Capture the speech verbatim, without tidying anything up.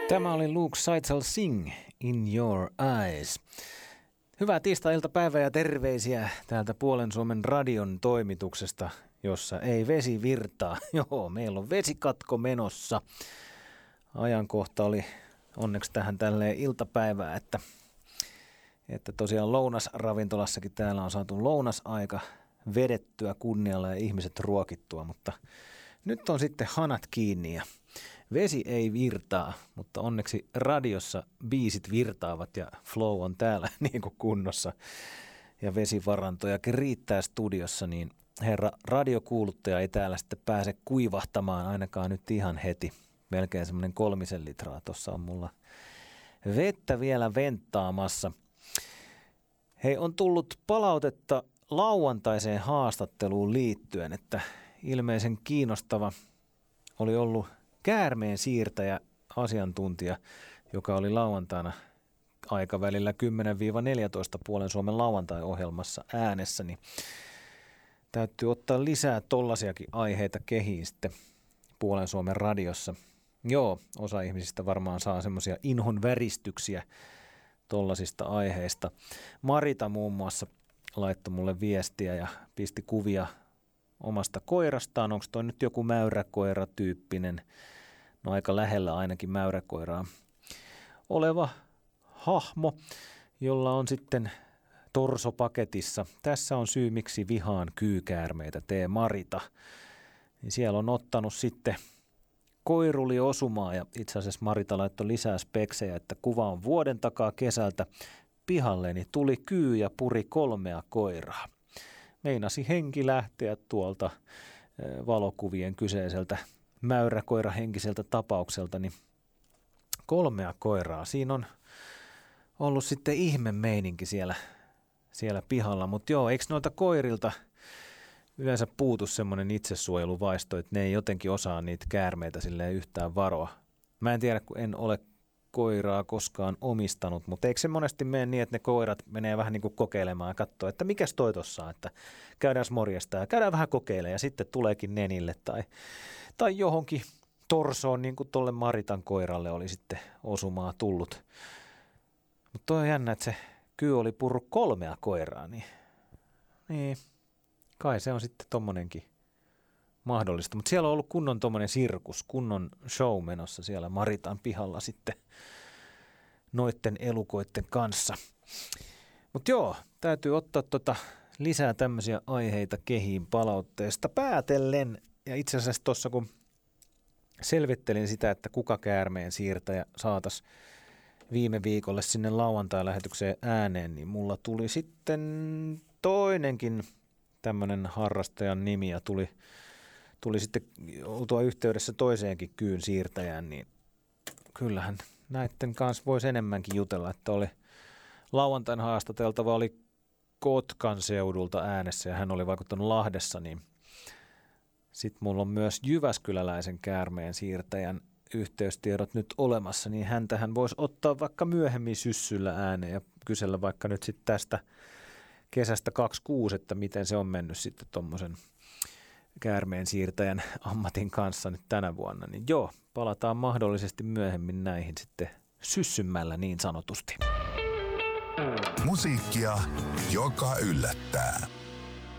Tämä oli Luke Seitzel Sing, In Your Eyes. Hyvää tiistai-iltapäivää ja terveisiä täältä Puolen Suomen radion toimituksesta, jossa ei vesi virtaa. Joo, meillä on vesikatko menossa. Ajankohta oli onneksi tähän tälleen iltapäivää, että, että tosiaan lounasravintolassakin täällä on saatu lounasaika vedettyä kunnialla ja ihmiset ruokittua, mutta nyt on sitten hanat kiinni ja vesi ei virtaa, mutta onneksi radiossa biisit virtaavat ja flow on täällä niin kuin kunnossa ja vesivarantojakin riittää studiossa, niin herra radiokuuluttaja ei täällä sitten pääse kuivahtamaan ainakaan nyt ihan heti. Melkein semmoinen kolmisen litraa tuossa on mulla vettä vielä venttaamassa. Hei, on tullut palautetta lauantaiseen haastatteluun liittyen, että ilmeisen kiinnostava oli ollut käärmeen siirtäjä asiantuntija, joka oli lauantaina aikavälillä kymmenen neljätoista Puolen Suomen lauantai-ohjelmassa äänessä, niin täytyy ottaa lisää tollasiakin aiheita kehiin sitten Puolen Suomen radiossa. Joo, osa ihmisistä varmaan saa semmoisia inhon väristyksiä tollasista aiheista. Marita muun muassa laittoi mulle viestiä ja pisti kuvia omasta koirastaan. Onko toi nyt joku mäyräkoira-tyyppinen, no aika lähellä ainakin mäyräkoiraa oleva hahmo, jolla on sitten torsopaketissa. Tässä on syy, miksi vihaan kyykäärmeitä, tee Marita. Niin siellä on ottanut sitten koiruli osumaa ja itse asiassa Marita laittoi lisää speksejä, että kuva on vuoden takaa kesältä. Pihalleni tuli kyy ja puri kolmea koiraa. Meinasi henki lähteä tuolta valokuvien kyseiseltä mäyräkoirahenkiseltä tapaukselta, niin kolmea koiraa. Siinä on ollut sitten ihme meininki siellä, siellä pihalla, mutta joo, eikö noilta koirilta yleensä puutu semmoinen itsesuojeluvaisto, että ne ei jotenkin osaa niitä käärmeitä silleen yhtään varoa. Mä en tiedä, kun en ole koiraa koskaan omistanut, mutta eikö se monesti mene niin, että ne koirat menee vähän niin kuin kokeilemaan ja katsoo, että mikäs toi tossa, että käydään morjesta ja käydään vähän kokeilemaan ja sitten tuleekin nenille tai, tai johonkin torsoon, niin kuin tolle Maritan koiralle oli sitten osumaa tullut. Mutta toi on jännä, että se kyy oli purru kolmea koiraa, niin, niin kai se on sitten tommonenkin mahdollista. Mutta siellä on ollut kunnon tommonen sirkus, kunnon show menossa siellä Maritan pihalla sitten noitten elukoitten kanssa. Mutta joo, täytyy ottaa tota lisää tämmöisiä aiheita kehiin palautteesta päätellen. Ja itse asiassa tuossa kun selvittelin sitä, että kuka käärmeen siirtäjä saatas viime viikolle sinne lauantai-lähetykseen ääneen, niin mulla tuli sitten toinenkin tämmöinen harrastajan nimi ja tuli, tuli sitten oltua yhteydessä toiseenkin kyyn siirtäjään, niin kyllähän näiden kanssa voisi enemmänkin jutella, että oli lauantain haastateltava oli Kotkan seudulta äänessä ja hän oli vaikuttanut Lahdessa, niin sitten mulla on myös jyväskyläläisen käärmeen siirtäjän yhteystiedot nyt olemassa, niin häntähän voisi ottaa vaikka myöhemmin syssyllä ääneen ja kysellä vaikka nyt sitten tästä kesästä kaksikymmentäkuusi, että miten se on mennyt sitten tuommoisen käärmeen siirtäjän ammatin kanssa nyt tänä vuonna. Niin joo, palataan mahdollisesti myöhemmin näihin sitten syssymmällä niin sanotusti. Musiikkia, joka yllättää.